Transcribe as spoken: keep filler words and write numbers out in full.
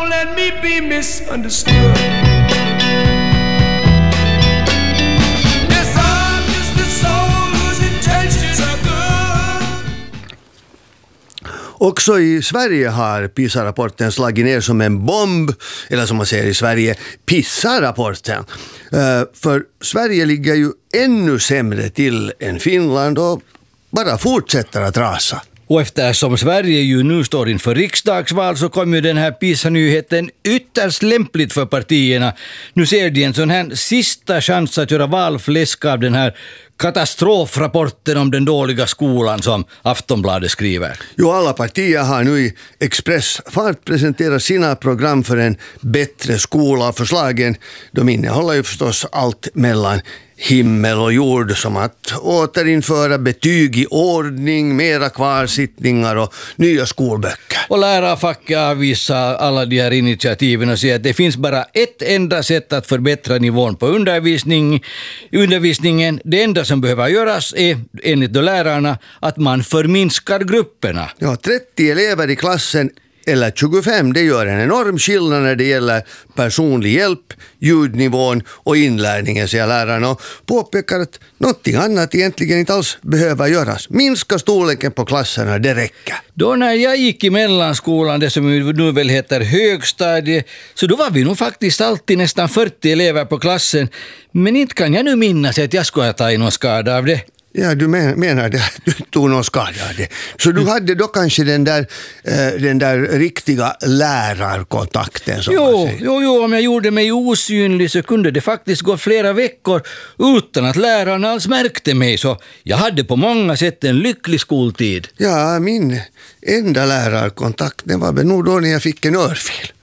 don't let me be misunderstood. Yes, I'm just a soul whose intentions are good. Också i Sverige har PISA-rapporten slagit ner som en bomb, eller som man säger i Sverige, PISA-rapporten. Uh, för Sverige ligger ju ännu sämre till än Finland och bara fortsätter att rasa. Och eftersom Sverige ju nu står inför riksdagsval så kommer ju den här PISA-nyheten ytterst lämpligt för partierna. Nu ser de en sån här sista chans att göra valfläsk av den här katastrofrapporten om den dåliga skolan som Aftonbladet skriver. Jo, alla partier har nu i expressfart presenterat sina program för en bättre skola. Förslagen, de innehåller ju förstås allt mellan himmel och jord, som att återinföra betyg i ordning, mera kvarsittningar och nya skolböcker. Och lärarfacket avvisar alla de här initiativen och säger att det finns bara ett enda sätt att förbättra nivån på undervisning. undervisningen. Det enda som behöver göras är, enligt lärarna, att man förminskar grupperna. Ja, trettio elever i klassen eller tjugofem, det gör en enorm skillnad när det gäller personlig hjälp, ljudnivån och inlärningen, säger lärarna, och påpekar att någonting annat egentligen inte alls behöver göras. Minska storleken på klasserna, det räcker. Då när jag gick i mellanskolan, det som nu väl heter högstadie, så då var vi nog faktiskt alltid nästan fyrtio elever på klassen. Men inte kan jag nu minnas att jag skulle ta någon skada av det. Ja, du men, menar det, du tog någon skada av det. Så du hade då kanske den där, eh, den där riktiga lärarkontakten, som jo, man säger. jo, jo, om jag gjorde mig osynlig så kunde det faktiskt gå flera veckor utan att lärarna alls märkte mig. Så jag hade på många sätt en lycklig skoltid. Ja, min enda lärarkontakt, det var nog då när jag fick en örfil.